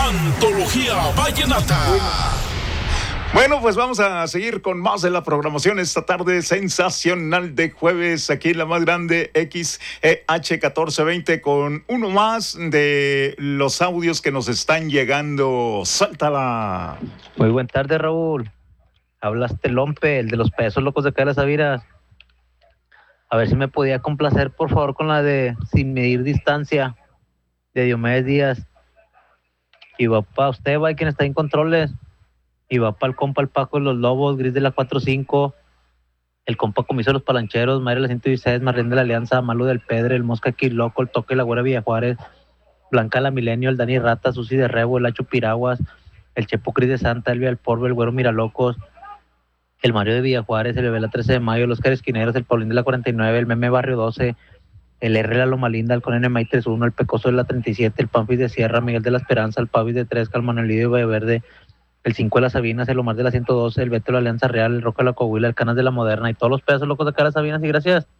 Antología Vallenata. Bueno, pues vamos a seguir con más de la programación esta tarde sensacional de jueves aquí en la más grande XEH 1420 con uno más de los audios que nos están llegando. ¡Suéltala! Muy buena tarde, Raúl. Hablaste Lompe, el de los pesos locos de acá de las Aviras. A ver si me podía complacer, por favor, con la de Sin Medir Distancia, de Diomedes Díaz. Y va para usted, va, quien está en controles. Y va para el compa el Paco de los Lobos, Gris de la 4-5, el compa Comiso de los Palancheros, Mayra de la 116, Marlene de la Alianza, Malu del Pedre, el Mosca Quiloco, el Toque de la Güera Villa Juárez, Blanca la Milenio, el Dani Rata, Susi de Rebo, el Hacho Piraguas, el Chepo Cris de Santa, Elvia del Porvo, el Güero Miralocos, el Mario de Villa Juárez, el Bebé la 13 de Mayo, el Oscar Esquineros, el Paulín de la 49, el Meme Barrio 12, el R la Loma Linda, el Conen May 31, el Pecoso de la 37, el Pamfis de Sierra, Miguel de la Esperanza, el Pavis de 3, el Manuelillo de Verde, el 5 de las Sabinas, el Omar de la 112, el Beto de la Alianza Real, el Roca de la Coahuila, el Canas de la Moderna y todos los pedazos locos de acá de las Sabinas. Y gracias.